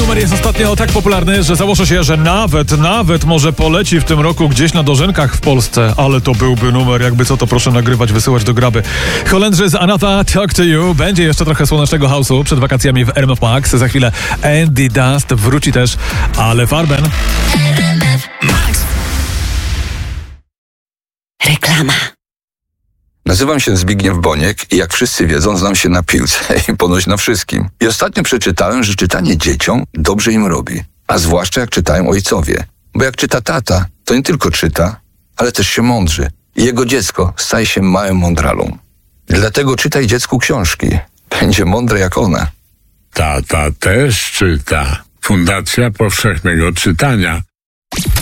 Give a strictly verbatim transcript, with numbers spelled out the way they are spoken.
numer jest ostatnio tak popularny, że założę się, że nawet, nawet może poleci w tym roku gdzieś na dożynkach w Polsce, ale to byłby numer, jakby co to proszę nagrywać, wysyłać do graby. Holendrzy z Another Talk to You. Będzie jeszcze trochę słonecznego house'u przed wakacjami w R M F Max. Za chwilę Andy Dust wróci też, ale Farben. Reklama. Nazywam się Zbigniew Boniek i jak wszyscy wiedzą, znam się na piłce i ponoć na wszystkim. I ostatnio przeczytałem, że czytanie dzieciom dobrze im robi. A zwłaszcza jak czytają ojcowie. Bo jak czyta tata, to nie tylko czyta, ale też się mądrzy. I jego dziecko staje się małym mądralą. Dlatego czytaj dziecku książki. Będzie mądre jak ona. Tata też czyta. Fundacja Powszechnego Czytania.